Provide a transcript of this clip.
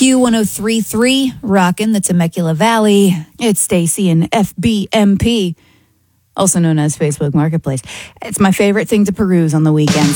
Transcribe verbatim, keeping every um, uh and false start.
Q one oh three point three, rockin' the Temecula Valley. It's Stacy and F B M P, also known as Facebook Marketplace. It's my favorite thing to peruse on the weekends.